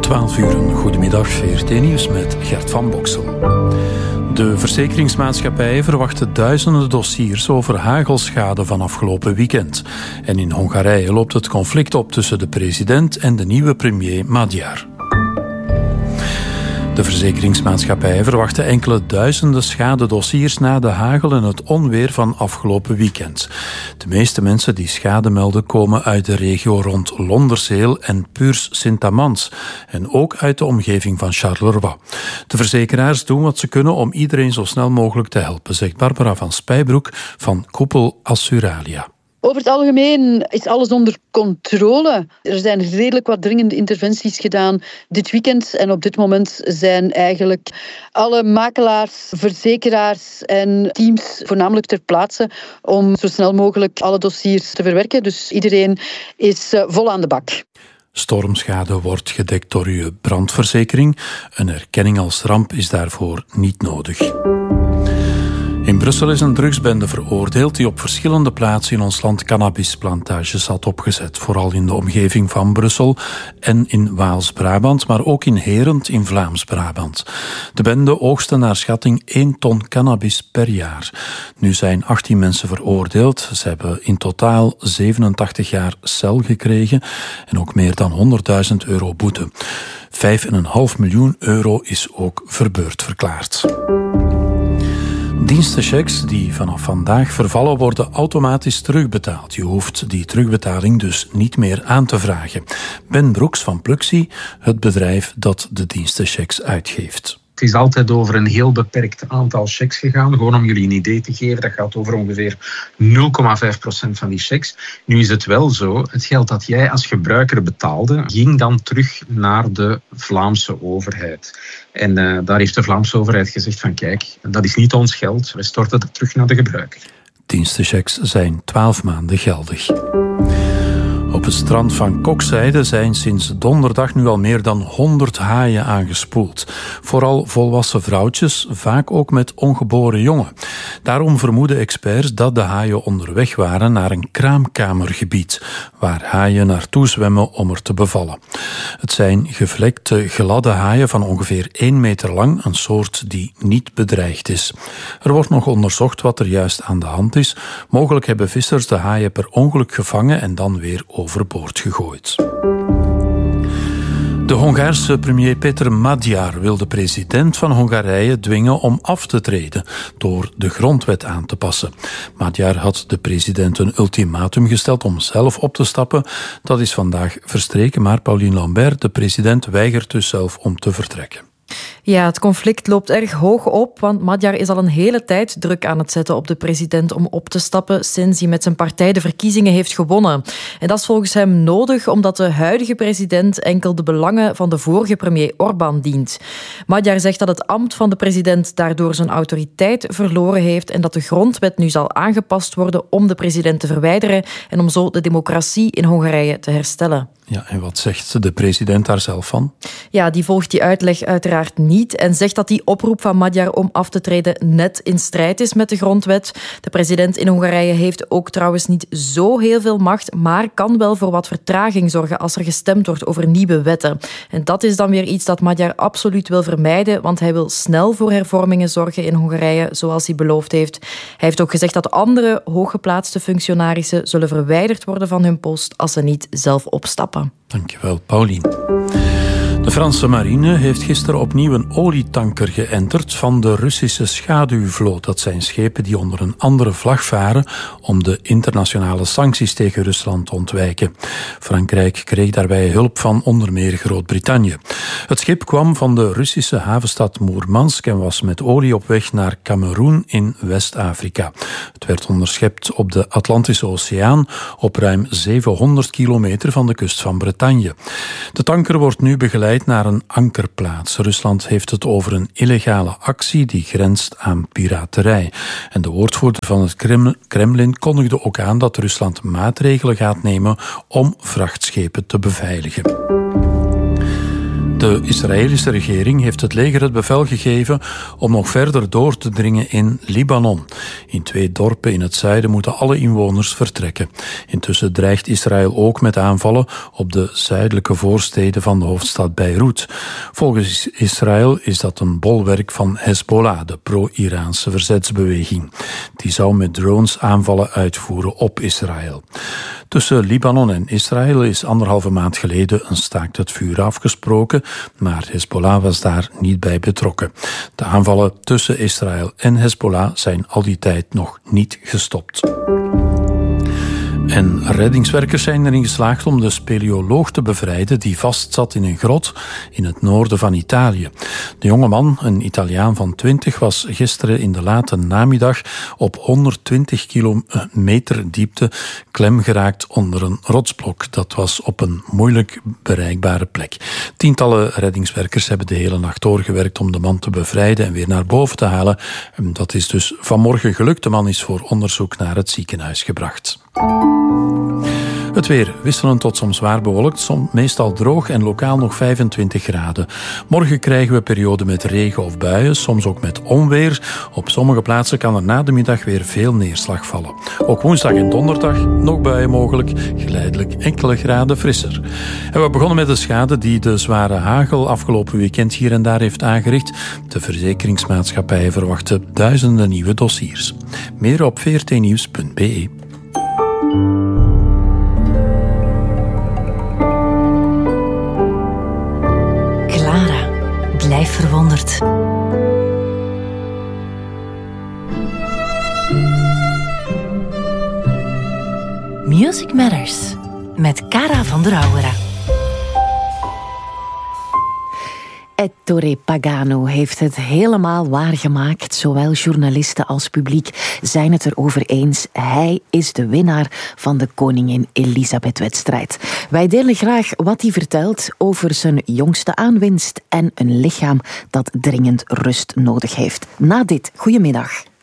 12 uur, een goedemiddag, VRT Nieuws met Gert van Boksel. De verzekeringsmaatschappijen verwachten duizenden dossiers over hagelschade van afgelopen weekend. En in Hongarije loopt het conflict op tussen de president en de nieuwe premier Magyar. De verzekeringsmaatschappijen verwachten enkele duizenden schadedossiers na de hagel en het onweer van afgelopen weekend. De meeste mensen die schade melden komen uit de regio rond Londerzeel en Puurs-Sint-Amans en ook uit de omgeving van Charleroi. De verzekeraars doen wat ze kunnen om iedereen zo snel mogelijk te helpen, zegt Barbara van Spijbroek van Koepel Assuralia. Over het algemeen is alles onder controle. Er zijn redelijk wat dringende interventies gedaan dit weekend. En op dit moment zijn eigenlijk alle makelaars, verzekeraars en teams voornamelijk ter plaatse om zo snel mogelijk alle dossiers te verwerken. Dus iedereen is vol aan de bak. Stormschade wordt gedekt door uw brandverzekering. Een erkenning als ramp is daarvoor niet nodig. In Brussel is een drugsbende veroordeeld die op verschillende plaatsen in ons land cannabisplantages had opgezet. Vooral in de omgeving van Brussel en in Waals-Brabant, maar ook in Herent in Vlaams-Brabant. De bende oogste naar schatting 1 ton cannabis per jaar. Nu zijn 18 mensen veroordeeld. Ze hebben in totaal 87 jaar cel gekregen en ook meer dan €100.000 boete. 5,5 miljoen euro is ook verbeurd verklaard. Dienstenchecks die vanaf vandaag vervallen worden automatisch terugbetaald. Je hoeft die terugbetaling dus niet meer aan te vragen. Ben Broeks van Pluxee, het bedrijf dat de dienstenchecks uitgeeft. Het is altijd over een heel beperkt aantal checks gegaan. Gewoon om jullie een idee te geven, dat gaat over ongeveer 0,5% van die checks. Nu is het wel zo, het geld dat jij als gebruiker betaalde, ging dan terug naar de Vlaamse overheid. En daar heeft de Vlaamse overheid gezegd van kijk, dat is niet ons geld, we storten het terug naar de gebruiker. Dienstenchecks zijn 12 maanden geldig. Op het strand van Kokzijde zijn sinds donderdag nu al meer dan 100 haaien aangespoeld. Vooral volwassen vrouwtjes, vaak ook met ongeboren jongen. Daarom vermoeden experts dat de haaien onderweg waren naar een kraamkamergebied, waar haaien naartoe zwemmen om er te bevallen. Het zijn gevlekte, gladde haaien van ongeveer 1 meter lang, een soort die niet bedreigd is. Er wordt nog onderzocht wat er juist aan de hand is. Mogelijk hebben vissers de haaien per ongeluk gevangen en dan weer overboord gegooid. De Hongaarse premier Peter Magyar wil de president van Hongarije dwingen om af te treden door de grondwet aan te passen. Magyar had de president een ultimatum gesteld om zelf op te stappen. Dat is vandaag verstreken, maar Pauline Lambert, de president, weigert dus zelf om te vertrekken. Ja, het conflict loopt erg hoog op, want Magyar is al een hele tijd druk aan het zetten op de president om op te stappen sinds hij met zijn partij de verkiezingen heeft gewonnen. En dat is volgens hem nodig omdat de huidige president enkel de belangen van de vorige premier Orbán dient. Magyar zegt dat het ambt van de president daardoor zijn autoriteit verloren heeft en dat de grondwet nu zal aangepast worden om de president te verwijderen en om zo de democratie in Hongarije te herstellen. Ja, en wat zegt de president daar zelf van? Ja, die volgt die uitleg uiteraard niet en zegt dat die oproep van Magyar om af te treden net in strijd is met de grondwet. De president in Hongarije heeft ook trouwens niet zo heel veel macht, maar kan wel voor wat vertraging zorgen als er gestemd wordt over nieuwe wetten. En dat is dan weer iets dat Magyar absoluut wil vermijden, want hij wil snel voor hervormingen zorgen in Hongarije, zoals hij beloofd heeft. Hij heeft ook gezegd dat andere hooggeplaatste functionarissen zullen verwijderd worden van hun post als ze niet zelf opstappen. Dankjewel, Pauline. De Franse marine heeft gisteren opnieuw een olietanker geënterd van de Russische schaduwvloot. Dat zijn schepen die onder een andere vlag varen om de internationale sancties tegen Rusland te ontwijken. Frankrijk kreeg daarbij hulp van onder meer Groot-Brittannië. Het schip kwam van de Russische havenstad Moermansk en was met olie op weg naar Kameroen in West-Afrika. Het werd onderschept op de Atlantische Oceaan op ruim 700 kilometer van de kust van Bretagne. De tanker wordt nu begeleid naar een ankerplaats. Rusland heeft het over een illegale actie die grenst aan piraterij. En de woordvoerder van het Kremlin kondigde ook aan dat Rusland maatregelen gaat nemen om vrachtschepen te beveiligen. De Israëlische regering heeft het leger het bevel gegeven om nog verder door te dringen in Libanon. In 2 dorpen in het zuiden moeten alle inwoners vertrekken. Intussen dreigt Israël ook met aanvallen op de zuidelijke voorsteden van de hoofdstad Beirut. Volgens Israël is dat een bolwerk van Hezbollah, de pro-Iraanse verzetsbeweging. Die zou met drones aanvallen uitvoeren op Israël. Tussen Libanon en Israël is 1,5 maand geleden een staakt het vuur afgesproken, maar Hezbollah was daar niet bij betrokken. De aanvallen tussen Israël en Hezbollah zijn al die tijd nog niet gestopt. En reddingswerkers zijn erin geslaagd om de speleoloog te bevrijden die vastzat in een grot in het noorden van Italië. De jonge man, een Italiaan van 20, was gisteren in de late namiddag op 120 kilometer diepte klem geraakt onder een rotsblok. Dat was op een moeilijk bereikbare plek. Tientallen reddingswerkers hebben de hele nacht doorgewerkt om de man te bevrijden en weer naar boven te halen. Dat is dus vanmorgen gelukt. De man is voor onderzoek naar het ziekenhuis gebracht. Het weer wisselend tot soms zwaar bewolkt, meestal droog en lokaal nog 25 graden. Morgen krijgen we perioden met regen of buien, soms ook met onweer. Op sommige plaatsen kan er na de middag weer veel neerslag vallen. Ook woensdag en donderdag nog buien mogelijk, geleidelijk enkele graden frisser. En we begonnen met de schade die de zware hagel afgelopen weekend hier en daar heeft aangericht. De verzekeringsmaatschappijen verwachten duizenden nieuwe dossiers. Meer op vrtnieuws.be. Clara, blijf verwonderd. Music Matters met Cara van der Auwera. Ettore Pagano heeft het helemaal waargemaakt. Zowel journalisten als publiek zijn het erover eens. Hij is de winnaar van de Koningin Elisabeth-wedstrijd. Wij delen graag wat hij vertelt over zijn jongste aanwinst en een lichaam dat dringend rust nodig heeft. Na dit, goedemiddag.